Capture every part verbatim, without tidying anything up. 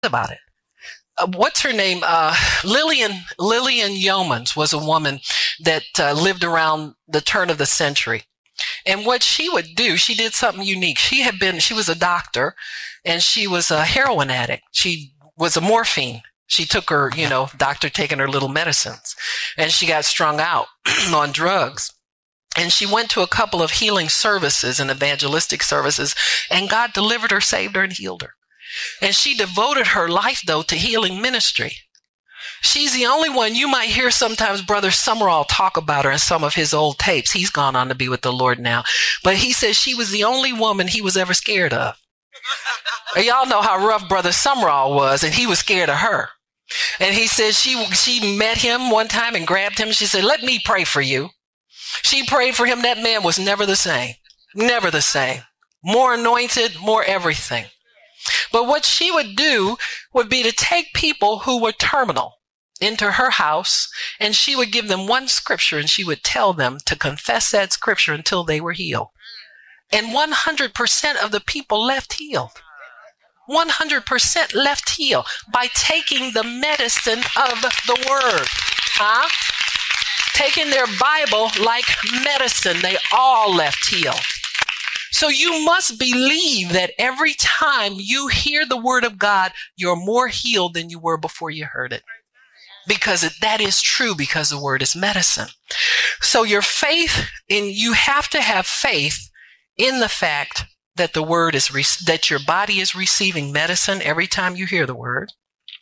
about it. Uh, what's her name? Uh, Lillian Lillian Yeomans was a woman that uh, lived around the turn of the century. And what she would do, she did something unique. She had been, she was a doctor, and she was a heroin addict. She was a morphine. She took her, you know, doctor taking her little medicines, and she got strung out on drugs. And she went to a couple of healing services and evangelistic services, and God delivered her, saved her, and healed her. And she devoted her life, though, to healing ministry. She's the only one you might hear sometimes Brother Summerall talk about her in some of his old tapes. He's gone on to be with the Lord now. But he says she was the only woman he was ever scared of. Y'all know how rough Brother Summerall was, and he was scared of her. And he says she, she met him one time and grabbed him. And she said, "Let me pray for you." She prayed for him. That man was never the same. Never the same. More anointed, more everything. But what she would do would be to take people who were terminal into her house, and she would give them one scripture, and she would tell them to confess that scripture until they were healed. And one hundred percent of the people left healed. one hundred percent left healed by taking the medicine of the word. Huh? Taking their Bible like medicine. They all left healed. So you must believe that every time you hear the word of God, you're more healed than you were before you heard it. Because it, that is true, because the word is medicine. So your faith in, you have to have faith in the fact that the word is, re- that your body is receiving medicine every time you hear the word.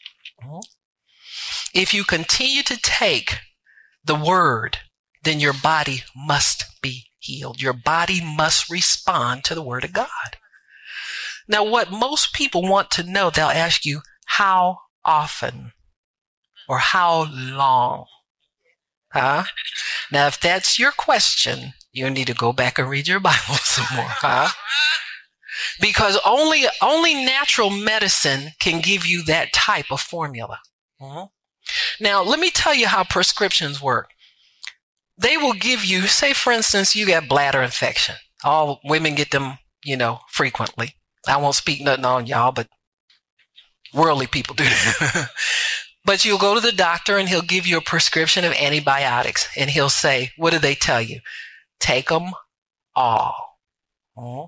If you continue to take the word, then your body must be healed. Your body must respond to the word of God. Now, what most people want to know, they'll ask you, how often or how long? Huh? Now, if that's your question, you need to go back and read your Bible some more, huh? Because only, only natural medicine can give you that type of formula. Mm-hmm. Now, let me tell you how prescriptions work. They will give you, say, for instance, you got bladder infection. All women get them, you know, frequently. I won't speak nothing on y'all, but worldly people do. But you'll go to the doctor, and he'll give you a prescription of antibiotics, and he'll say, what do they tell you? Take them all. Mm-hmm.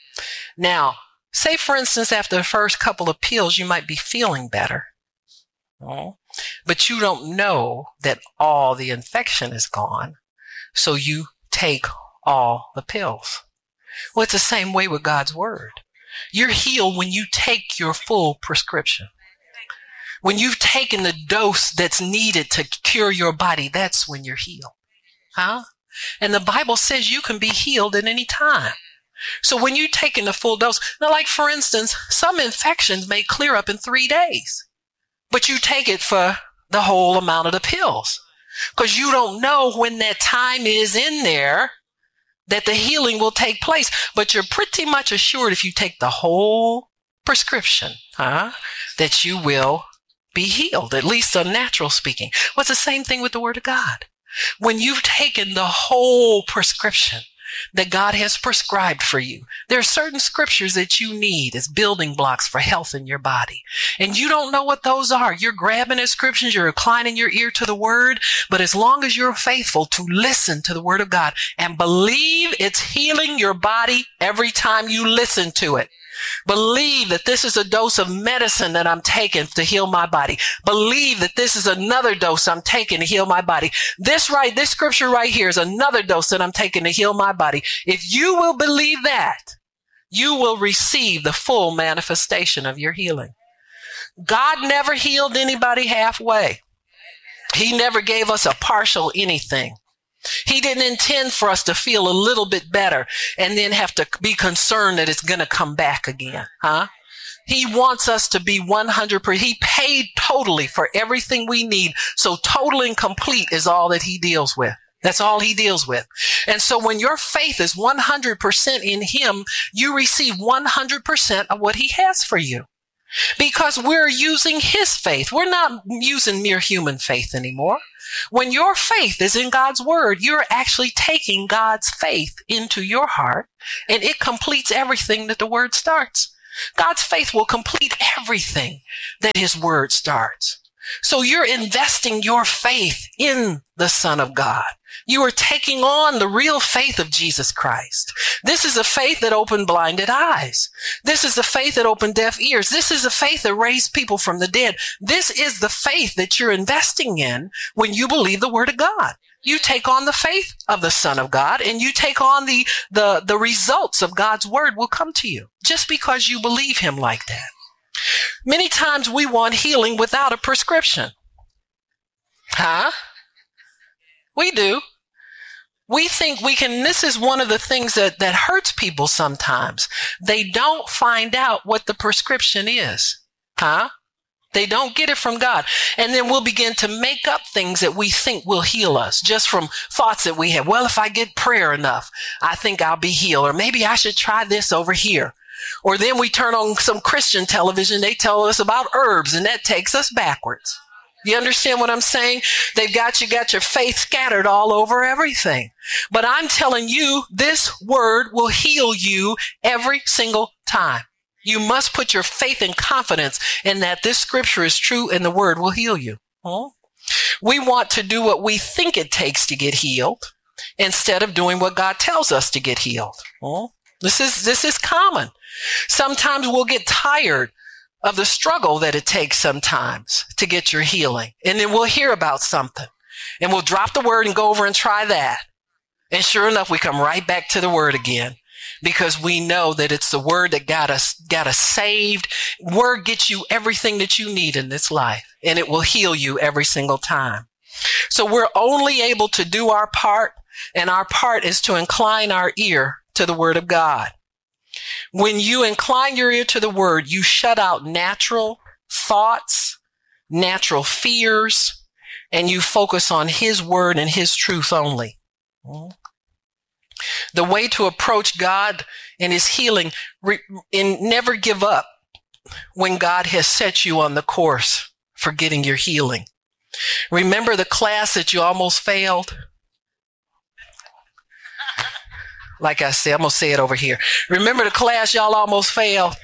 Now, say, for instance, after the first couple of pills, you might be feeling better. Mm-hmm. But you don't know that all the infection is gone. So you take all the pills. Well, it's the same way with God's word. You're healed when you take your full prescription. When you've taken the dose that's needed to cure your body, that's when you're healed. Huh? And the Bible says you can be healed at any time. So when you're taking the full dose, now, like, for instance, some infections may clear up in three days, but you take it for the whole amount of the pills, because you don't know when that time is in there that the healing will take place. But you're pretty much assured, if you take the whole prescription, huh, that you will be healed, at least on natural speaking. Well, it's the same thing with the word of God. When you've taken the whole prescription that God has prescribed for you, there are certain scriptures that you need as building blocks for health in your body. And you don't know what those are. You're grabbing the scriptures, you're inclining your ear to the word, but as long as you're faithful to listen to the word of God and believe it's healing your body every time you listen to it, believe that this is a dose of medicine that I'm taking to heal my body. Believe that this is another dose I'm taking to heal my body. This right, this scripture right here is another dose that I'm taking to heal my body. If you will believe that, you will receive the full manifestation of your healing. God never healed anybody halfway. He never gave us a partial anything. He didn't intend for us to feel a little bit better and then have to be concerned that it's going to come back again. Huh? He wants us to be one hundred percent. He paid totally for everything we need. So total and complete is all that he deals with. That's all he deals with. And so when your faith is one hundred percent in him, you receive one hundred percent of what he has for you. Because we're using his faith. We're not using mere human faith anymore. When your faith is in God's word, you're actually taking God's faith into your heart, and it completes everything that the word starts. God's faith will complete everything that his word starts. So you're investing your faith in the Son of God. You are taking on the real faith of Jesus Christ. This is a faith that opened blinded eyes. This is the faith that opened deaf ears. This is the faith that raised people from the dead. This is the faith that you're investing in when you believe the word of God. You take on the faith of the Son of God, and you take on the, the, the results of God's word will come to you just because you believe him like that. Many times we want healing without a prescription. Huh? We do. We think we can, this is one of the things that, that hurts people sometimes. They don't find out what the prescription is. Huh? They don't get it from God. And then we'll begin to make up things that we think will heal us just from thoughts that we have. Well, if I get prayer enough, I think I'll be healed. Or maybe I should try this over here. Or then we turn on some Christian television. They tell us about herbs, and that takes us backwards. You understand what I'm saying? They've got you, got your faith scattered all over everything. But I'm telling you, this word will heal you every single time. You must put your faith and confidence in that this scripture is true and the word will heal you. Hmm? We want to do what we think it takes to get healed instead of doing what God tells us to get healed. Hmm? This is, this is common. Sometimes we'll get tired of the struggle that it takes sometimes to get your healing. And then we'll hear about something and we'll drop the word and go over and try that. And sure enough, we come right back to the word again because we know that it's the word that got us, got us saved. Word gets you everything that you need in this life, and it will heal you every single time. So we're only able to do our part, and our part is to incline our ear to the word of God. When you incline your ear to the word, you shut out natural thoughts, natural fears, and you focus on his word and his truth only. The way to approach God and his healing, and never give up when God has set you on the course for getting your healing. Remember the class that you almost failed? Like I said, I'm going to say it over here. Remember the class y'all almost failed?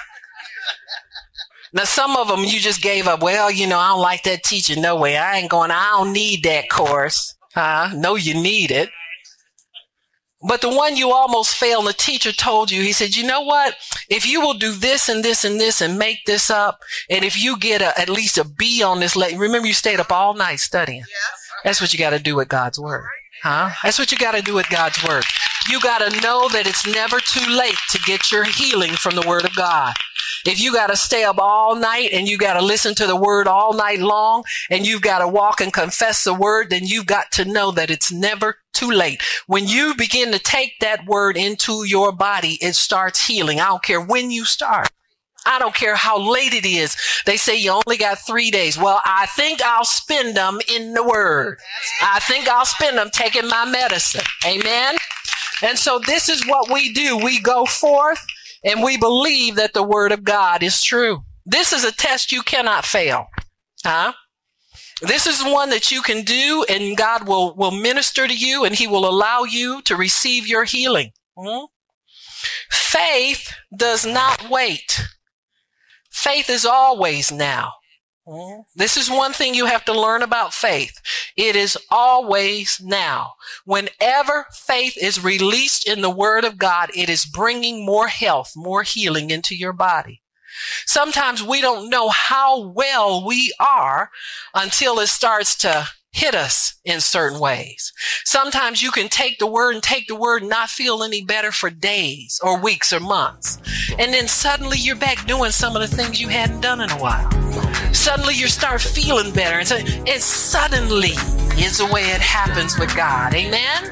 Now, some of them you just gave up. Well, you know, I don't like that teacher. No way. I ain't going, I don't need that course. Huh? No, you need it. But the one you almost failed, and the teacher told you, he said, you know what? If you will do this and this and this and make this up, and if you get a, at least a B on this, remember you stayed up all night studying. That's what you got to do with God's word. Huh? That's what you got to do with God's word. You got to know that it's never too late to get your healing from the word of God. If you got to stay up all night and you got to listen to the word all night long and you've got to walk and confess the word, then you've got to know that it's never too late. When you begin to take that word into your body, it starts healing. I don't care when you start. I don't care how late it is. They say you only got three days. Well, I think I'll spend them in the word. I think I'll spend them taking my medicine. Amen. And so this is what we do. We go forth and we believe that the word of God is true. This is a test you cannot fail. Huh? This is one that you can do, and God will, will minister to you, and he will allow you to receive your healing. Hmm? Faith does not wait. Faith is always now. Hmm? This is one thing you have to learn about faith. It is always now. Whenever faith is released in the word of God, it is bringing more health, more healing into your body. Sometimes we don't know how well we are until it starts to hit us in certain ways. Sometimes you can take the word and take the word and not feel any better for days or weeks or months. And then suddenly you're back doing some of the things you hadn't done in a while. Suddenly you start feeling better. And so it suddenly is the way it happens with God. Amen?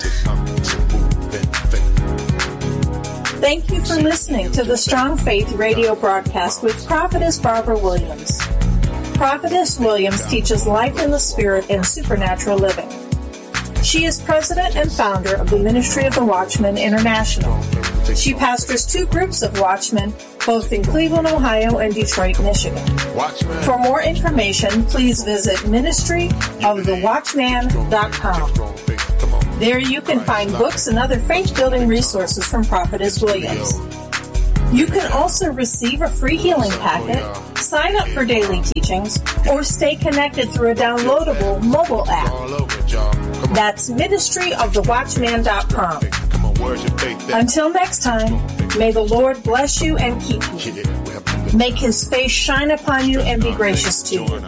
Thank you for listening to the Strong Faith radio broadcast with Prophetess Barbara Williams. Prophetess Williams teaches life in the Spirit and supernatural living. She is president and founder of the Ministry of the Watchman International. She pastors two groups of watchmen, both in Cleveland, Ohio, and Detroit, Michigan. For more information, please visit ministry of the watchman dot com. There you can find books and other faith-building resources from Prophetess Williams. You can also receive a free healing packet, sign up for daily teachings, or stay connected through a downloadable mobile app. That's ministry of the watchman dot com. Until next time, may the Lord bless you and keep you. Make his face shine upon you and be gracious to you.